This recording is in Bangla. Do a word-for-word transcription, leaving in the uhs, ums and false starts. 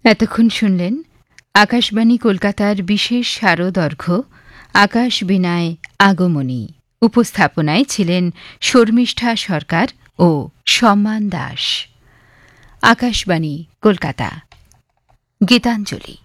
এতক্ষণ শুনলেন আকাশবাণী কলকাতার বিশেষ সারদর্ঘ্য আকাশবীণায় আগমনী। উপস্থাপনায় ছিলেন শর্মিষ্ঠা সরকার ও সম্মান দাস। আকাশবাণী কলকাতা। গীতাঞ্জলি।